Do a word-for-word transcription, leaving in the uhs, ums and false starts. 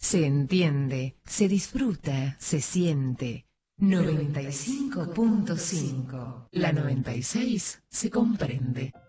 Se entiende, se disfruta, se siente. noventa y cinco punto cinco. La noventa y seis se comprende.